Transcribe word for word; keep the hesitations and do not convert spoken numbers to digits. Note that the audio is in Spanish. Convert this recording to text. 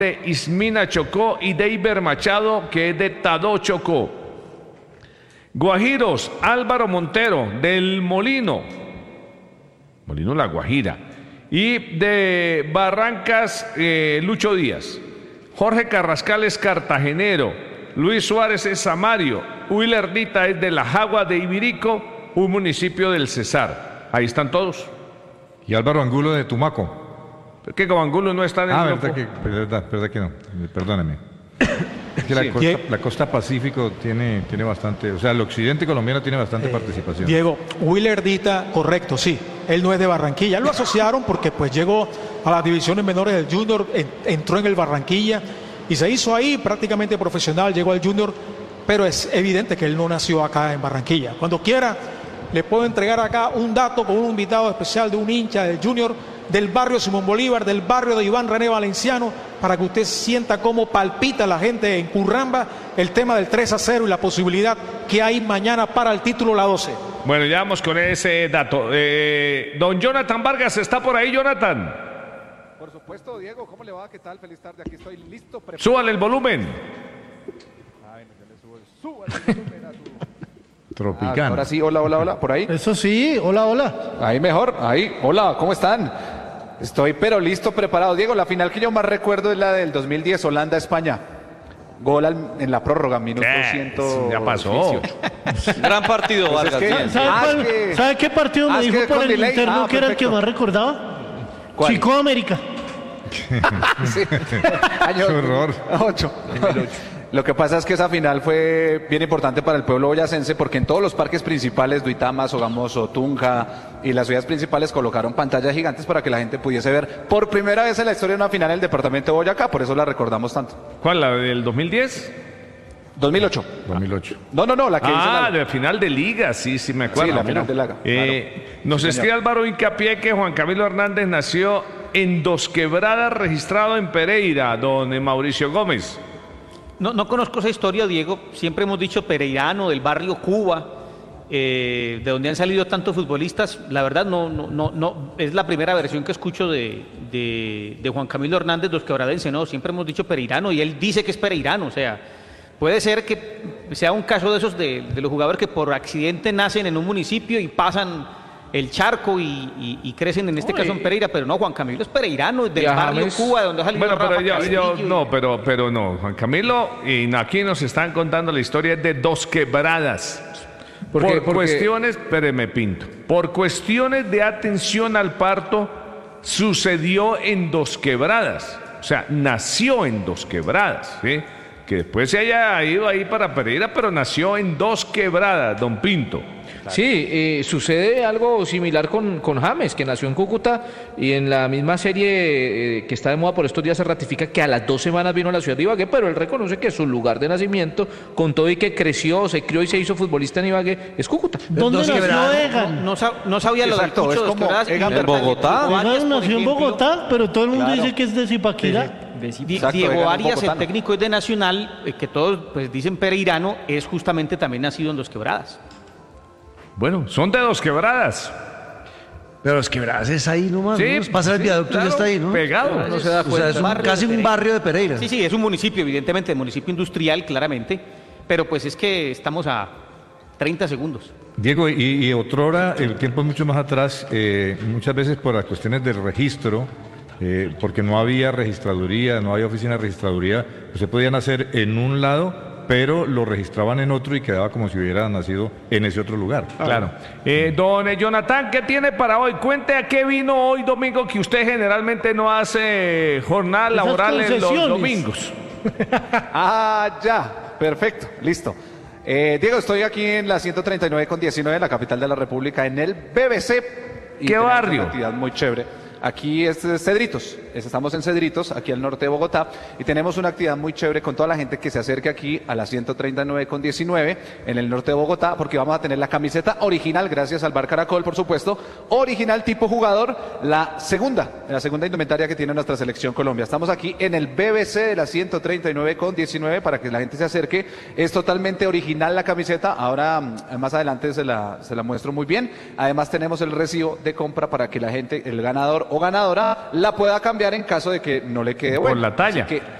de Ismina Chocó y Deiber Machado, que es de Tadó Chocó. Guajiros, Álvaro Montero, del Molino, Molino La Guajira. Y de Barrancas, eh, Lucho Díaz. Jorge Carrascal es cartagenero. Luis Suárez es samario. Willer Dita es de La Jagua de Ibirico, un municipio del Cesar. Ahí están todos. Y Álvaro Angulo de Tumaco. ¿Por qué como Angulo no está en el Ah, grupo? verdad que, verdad, verdad que no. Perdóname. Es que la, Sí. costa, la costa Pacífico tiene, tiene bastante, o sea, el occidente colombiano tiene bastante Eh, participación. Diego, Willer Dita, correcto, sí. Él no es de Barranquilla. Lo asociaron porque pues llegó a las divisiones menores del Junior, en, entró en el Barranquilla y se hizo ahí prácticamente profesional, llegó al Junior, pero es evidente que él no nació acá en Barranquilla. Cuando quiera, le puedo entregar acá un dato con un invitado especial de un hincha del Junior, del barrio Simón Bolívar, del barrio de Iván René Valenciano, para que usted sienta cómo palpita la gente en Curramba el tema del tres a cero y la posibilidad que hay mañana para el título la doce. Bueno, ya vamos con ese dato. Eh, don Jonathan Vargas, ¿está por ahí, Jonathan? Por supuesto, Diego, ¿cómo le va? ¿Qué tal? Feliz tarde, aquí estoy listo. Preparado. Súbale el volumen. Ay, no, yo le subo el- súbale el volumen a tu- Tropicana. Ah, ahora sí, hola, hola, hola, por ahí. Eso sí, hola, hola. Ahí mejor, ahí, hola, ¿cómo están? Estoy pero listo, preparado. Diego, la final que yo más recuerdo es la del dos mil diez, Holanda-España. Gol al- en la prórroga, minuto ¿Qué? ciento Ya pasó. dieciocho. Gran partido, Pues es Vargas. que- bien. ¿Sabe, Ah, cuál- es que- ¿sabe qué partido ah, me es dijo que por con el delay. interno Ah, que era el que perfecto. más recordaba? ¿Cuál? Chico América. Sí. Año Qué horror. ocho. Lo que pasa es que esa final fue bien importante para el pueblo boyacense porque en todos los parques principales, Duitama, Sogamoso, Tunja y las ciudades principales colocaron pantallas gigantes para que la gente pudiese ver por primera vez en la historia una final en el departamento de Boyacá, por eso la recordamos tanto. ¿Cuál, la del dos mil diez? dos mil ocho. dos mil ocho. No, no, no, la que dice Ah, la- de liga, de liga, sí, sí me acuerdo. Sí, la final de liga, Eh, nos Sí, escribe señor. Álvaro Hincapié que Juan Camilo Hernández nació en Dos Quebradas, registrado en Pereira, don Mauricio Gómez. No, no conozco esa historia, Diego. Siempre hemos dicho pereirano, del barrio Cuba, eh, de donde han salido tantos futbolistas. La verdad, no, no, no, no es la primera versión que escucho de, de, de Juan Camilo Hernández, dos quebradense. No, siempre hemos dicho pereirano y él dice que es pereirano. O sea, puede ser que sea un caso de esos de, de los jugadores que por accidente nacen en un municipio y pasan el charco y, y- y crecen en este Oye. caso en Pereira, pero no, Juan Camilo es pereirano, del Y a barrio James- Cuba, de donde ha salido Bueno, pero Rafa yo, yo- Castillo y- no, pero, pero no, Juan Camilo, y aquí nos están contando la historia de Dos Quebradas. ¿Por Por, qué? Porque- cuestiones, espéreme, Pinto, por cuestiones de atención al parto, sucedió en Dos Quebradas. O sea, nació en Dos Quebradas, ¿sí? Que después se haya ido ahí para Pereira, pero nació en Dos Quebradas, don Pinto. Sí, eh, sucede algo similar con, con James, que nació en Cúcuta y en la misma serie eh, que está de moda por estos días se ratifica que a las dos semanas vino a la ciudad de Ibagué, pero él reconoce que su lugar de nacimiento, con todo y que creció, se crió y se hizo futbolista en Ibagué, es Cúcuta. ¿Dónde Dos nació quebradas, Egan? No, sab- no sabía lo del Exacto, Cucho es de Dos como Quebradas y Egan Libertad. en Bogotá. Diego Arias, Egan por nació en ejemplo, Bogotá, pero todo el mundo Claro. dice que es de Zipaquirá. Di- Exacto, Diego Egan es Arias, el bogotano. técnico es de Nacional, eh, que todos pues dicen pereirano, es justamente también nacido en Dos Quebradas. Bueno, son de Dos Quebradas. Pero los quebradas es ahí nomás, Sí, ¿no? Pasa el sí, viaducto y claro, ya está ahí, ¿no? pegado. No se da O sea, cuenta. es un- Barrio casi de un Pereira. barrio de Pereira. Sí, sí, es un municipio, evidentemente, municipio industrial, claramente, pero pues es que estamos a treinta segundos. Diego, y, y otrora, el tiempo es mucho más atrás, eh, muchas veces por las cuestiones del registro, eh, porque no había registraduría, no había oficina de registraduría, pues se podían hacer en un lado, pero lo registraban en otro y quedaba como si hubiera nacido en ese otro lugar. Claro. Eh, don eh, Jonathan, ¿qué tiene para hoy? Cuente a qué vino hoy domingo, que usted generalmente no hace jornada Esas laboral en los concesiones. domingos. Ah, ya, perfecto, listo. Eh, Diego, estoy aquí en la ciento treinta y nueve con diecinueve, la capital de la República, en el B B C. Y ¿Qué tenemos barrio? Una actividad muy chévere. Aquí es eh, Cedritos, es- estamos en Cedritos, aquí al norte de Bogotá, y tenemos una actividad muy chévere con toda la gente que se acerque aquí a la ciento treinta y nueve con diecinueve en el norte de Bogotá, porque vamos a tener la camiseta original, gracias al Bar Caracol, por supuesto, original tipo jugador, la segunda, la segunda indumentaria que tiene nuestra selección Colombia. Estamos aquí en el B B C de la ciento treinta y nueve con diecinueve para que la gente se acerque. Es totalmente original la camiseta, ahora mm, más adelante se la, se la muestro muy bien. Además tenemos el recibo de compra para que la gente, el ganador o ganadora, la pueda cambiar en caso de que no le quede Por buena. la talla. Así que